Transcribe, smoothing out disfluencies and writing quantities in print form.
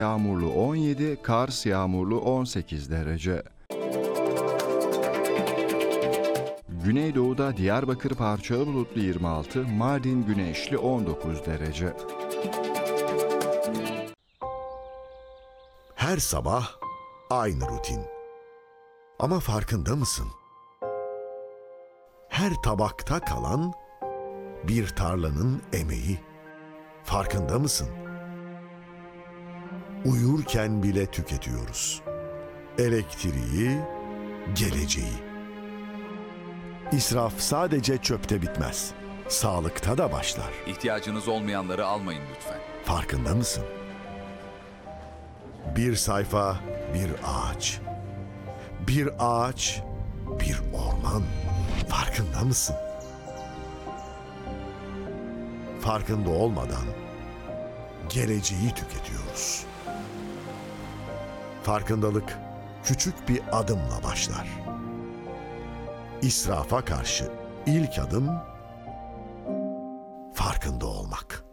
yağmurlu 17, Kars yağmurlu 18 derece. Güneydoğu'da Diyarbakır parçalı bulutlu 26, Mardin güneşli 19 derece. Her sabah aynı rutin. Ama farkında mısın? Her tabakta kalan bir tarlanın emeği. Farkında mısın? Uyurken bile tüketiyoruz. Elektriği, geleceği. İsraf sadece çöpte bitmez. Sağlıkta da başlar. İhtiyacınız olmayanları almayın lütfen. Farkında mısın? Bir sayfa, bir ağaç. Bir ağaç, bir orman. Farkında mısın? Farkında olmadan geleceği tüketiyoruz. Farkındalık küçük bir adımla başlar. İsrafa karşı ilk adım farkında olmak.